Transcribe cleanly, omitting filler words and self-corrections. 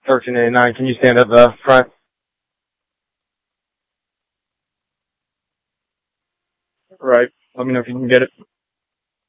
1389, can you stand up the front? Right. Let me know if you can get it.